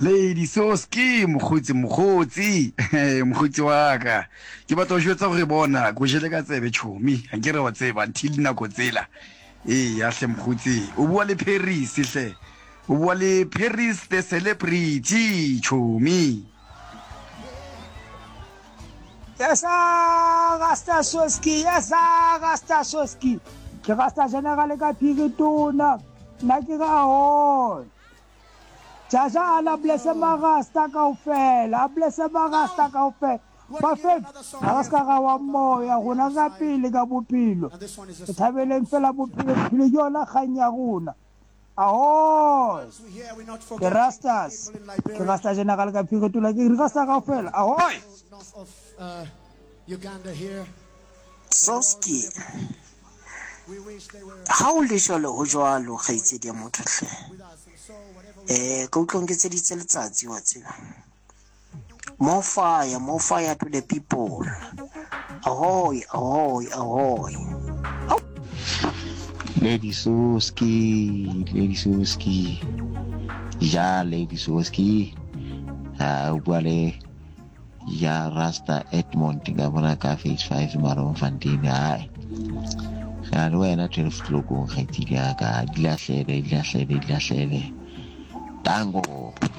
Lady Soski mokgotsi mokgotsi wa ka ke batla go jwetsa gore bona go jele ka tsebe chomi ha ke re wa tseba until nako tsela ya hle mokgotsi o bua le Paris hle o bua le Paris the celebrity chomi Rasta Soski ke Rasta General ka Piritona na ke ga ho Jaja ala blesse Rasta kaofela blesse Rasta kaofela perfect Rasta ga wa moya gona ga pele ka bophelo ke thabeleng fela bophelo ke yona kganya rona ahoy ke Rastas ke Rasta General ka Piritona ke Rasta kaofela ahoy Uganda here. Soski ha o le jalo ho jwalo khaitse di motho hle ka utlong ke tseditse letsatsi wa tseba more fire to the people ahoy Lady Soski ja Lady Soski ha ubale ya Rasta Edmond ga bona ka face 5 maro fantini hai ga le wena 12 loko ga itile ka dilahlele tango